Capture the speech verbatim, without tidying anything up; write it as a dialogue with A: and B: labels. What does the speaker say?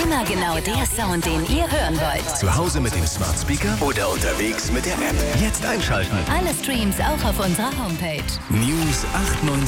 A: Immer genau der Sound, den ihr hören wollt.
B: Zu Hause mit dem Smart Speaker oder unterwegs mit der App. Jetzt einschalten.
A: Alle Streams auch auf unserer Homepage.
B: News acht neun